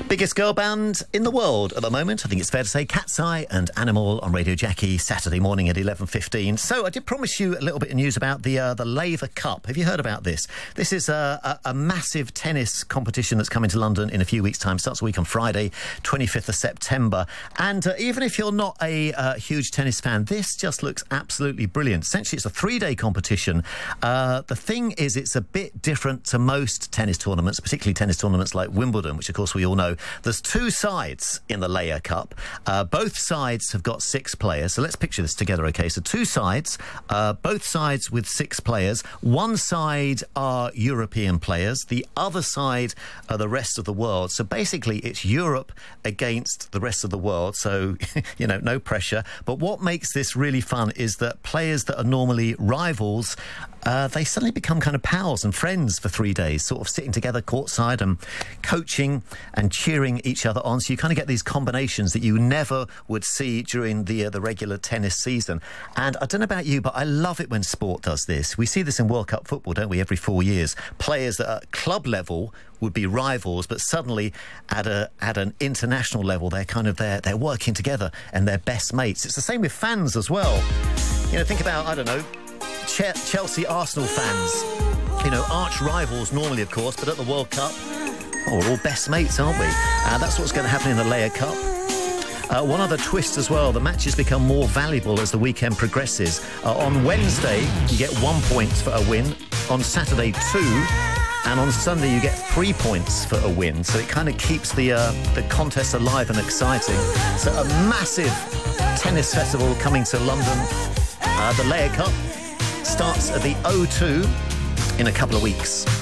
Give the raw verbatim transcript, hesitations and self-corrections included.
Biggest girl band in the world at the moment, I think it's fair to say, Cat's Eye and Animal on Radio Jackie, Saturday morning at eleven fifteen. So I did promise you a little bit of news about the uh, the Laver Cup. Have you heard about this? This is a, a, a massive tennis competition that's coming to London in a few weeks' time. Starts a week on Friday, twenty-fifth of September. And uh, even if you're not a uh, huge tennis fan, this just looks absolutely brilliant. Essentially, it's a three-day competition. Uh, the thing is, it's a bit different to most tennis tournaments, particularly tennis tournaments like Wimbledon, which, of course, we all know. There's two sides in the Laver Cup. Uh, both sides have got six players. So let's picture this together, OK? So two sides, uh, both sides with six players. One side are European players. The other side are the rest of the world. So basically, it's Europe against the rest of the world. So, you know, no pressure. But what makes this really fun is that players that are normally rivals, uh, they suddenly become kind of pals and friends for three days, sort of sitting together courtside and coaching and cheering each other on. So you kind of get these combinations that you never would see during the uh, the regular tennis season. And I don't know about you, but I love it when sport does this. We see this in World Cup football, don't we, every four years? Players that at club level would be rivals, but suddenly at a at an international level, they're kind of there, they're working together and they're best mates. It's the same with fans as well. You know, think about, I don't know, Ch- Chelsea Arsenal fans. You know, arch rivals normally, of course, but at the World Cup, oh, we're all best mates, aren't we? Uh, that's what's going to happen in the Laver Cup. Uh, one other twist as well, the matches become more valuable as the weekend progresses. Uh, on Wednesday, you get one point for a win. On Saturday, two. And on Sunday, you get three points for a win. So it kind of keeps the, uh, the contest alive and exciting. So a massive tennis festival coming to London. Uh, the Laver Cup starts at the O two in a couple of weeks.